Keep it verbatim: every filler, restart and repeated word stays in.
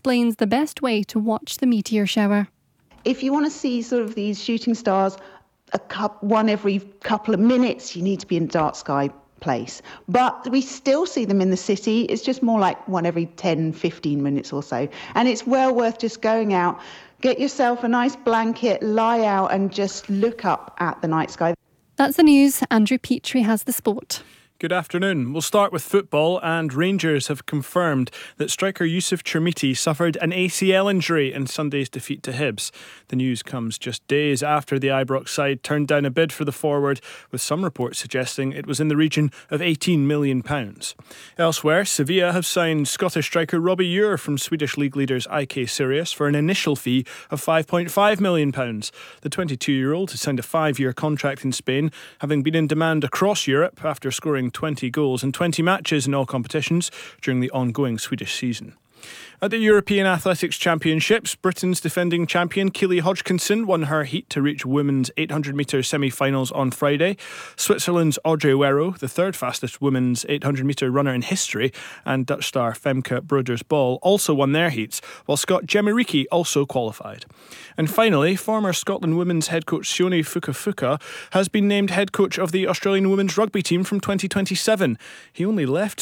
explains the best way to watch the meteor shower. If you want to see sort of these shooting stars, a cup, one every couple of minutes, you need to be in a dark sky place. But we still see them in the city. It's just more like one every ten, fifteen minutes or so. And it's well worth just going out, get yourself a nice blanket, lie out and just look up at the night sky. That's the news. Andrew Petrie has the sport. Good afternoon. We'll start with football, and Rangers have confirmed that striker Yusuf Chermiti suffered an A C L injury in Sunday's defeat to Hibs. The news comes just days after the Ibrox side turned down a bid for the forward, with some reports suggesting it was in the region of eighteen million pounds. Elsewhere, Sevilla have signed Scottish striker Robbie Ure from Swedish league leaders I K Sirius for an initial fee of five point five million pounds. The twenty-two-year-old has signed a five-year contract in Spain, having been in demand across Europe after scoring twenty goals in twenty matches in all competitions during the ongoing Swedish season. At the European Athletics Championships, Britain's defending champion Keely Hodgkinson won her heat to reach women's eight hundred metre semi-finals on Friday. Switzerland's Audrey Werro, the third fastest women's eight hundred metre runner in history, and Dutch star Femke Broders-Bol also won their heats, while Scot Gemma Reekie also qualified. And finally, former Scotland women's head coach Sione Fukafuka has been named head coach of the Australian women's rugby team from twenty twenty-seven. He only left